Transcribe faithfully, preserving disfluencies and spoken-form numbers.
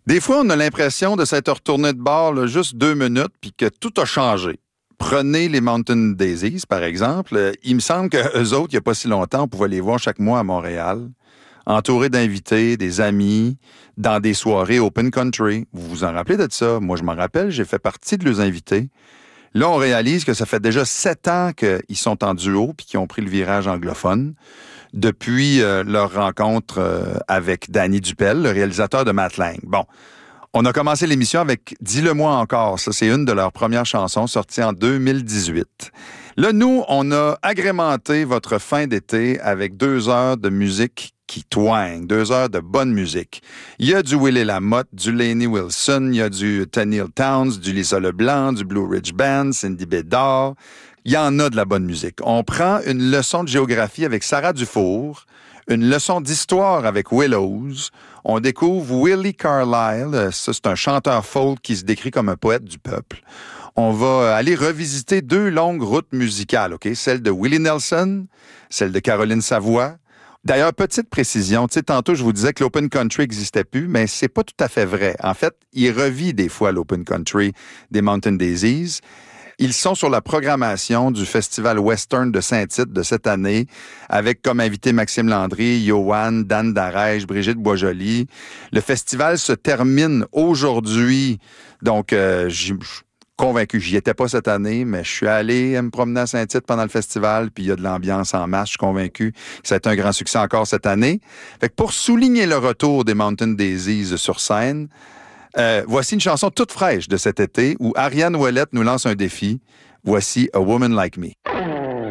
Des fois, on a l'impression de s'être retourné de bord là, juste deux minutes puis que tout a changé. Prenez les Mountain Daisies, par exemple. Il me semble qu'eux autres, il n'y a pas si longtemps, on pouvait les voir chaque mois à Montréal, entourés d'invités, des amis, dans des soirées open country. Vous vous en rappelez de ça? Moi, je m'en rappelle, j'ai fait partie de leurs invités. Là, on réalise que ça fait déjà sept ans qu'ils sont en duo puis qu'ils ont pris le virage anglophone depuis euh, leur rencontre euh, avec Danny Dupel, le réalisateur de Matt Lang. Bon, on a commencé l'émission avec « Dis-le-moi encore ». Ça, c'est une de leurs premières chansons sorties en deux mille dix-huit. Là, nous, on a agrémenté votre fin d'été avec deux heures de musique qui twang, deux heures de bonne musique. Il y a du Willie Lamotte, du Lainey Wilson, il y a du Tenille Townes, du Lisa Leblanc, du Blue Ridge Band, Cindy Bédard. Il y en a de la bonne musique. On prend une leçon de géographie avec Sarah Dufour, une leçon d'histoire avec Willows. On découvre Willie Carlisle, ça c'est un chanteur folk qui se décrit comme un poète du peuple. On va aller revisiter deux longues routes musicales, OK? Celle de Willie Nelson, celle de Caroline Savoie. D'ailleurs, petite précision, tu sais, tantôt je vous disais que l'open country n'existait plus, mais c'est pas tout à fait vrai. En fait, il revit des fois l'open country des Mountain Daisies. Ils sont sur la programmation du Festival Western de Saint-Tite de cette année, avec comme invité Maxime Landry, Yoann, Dan Darèche, Brigitte Boisjoli. Le festival se termine aujourd'hui, donc euh, je suis convaincu, j'y étais pas cette année, mais je suis allé me promener à Saint-Tite pendant le festival, puis il y a de l'ambiance en masse, je suis convaincu que ça a été un grand succès encore cette année. Fait que pour souligner le retour des Mountain Daisies sur scène, Euh, voici une chanson toute fraîche de cet été où Ariane Ouellette nous lance un défi. Voici A Woman Like Me.